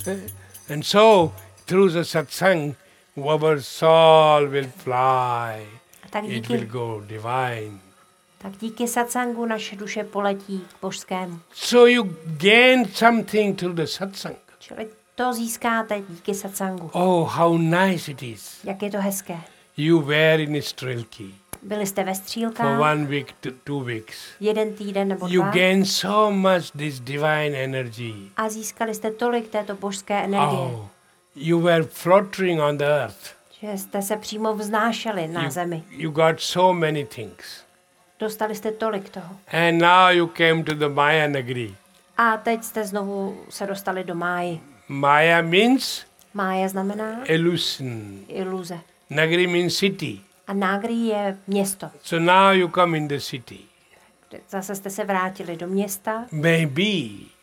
And so, through the satsang, our soul will fly. It will go divine. Tak díky satsangu naše duše poletí k božskému. So you gain something through the satsang. Čili to získáte díky satsangu. Oh, how nice it is. Jak je to hezké. You were in Strilky. Byli jste ve For Střílkách 1 week to 2 weeks. jeden týden nebo You 2 gain so much this divine energy. a získali jste tolik této božské energie, Oh, you were fluttering on the earth. že jste se přímo vznášeli na zemi. You got so many things. Dostali jste tolik toho. And now you came to the Maya Nagari. A teď jste znovu se dostali do Máji. Maya means Mája znamená illusion. iluze. Nagari means city. A Nágri je město. So now you come in the city. Zase jste se vrátili do města. Maybe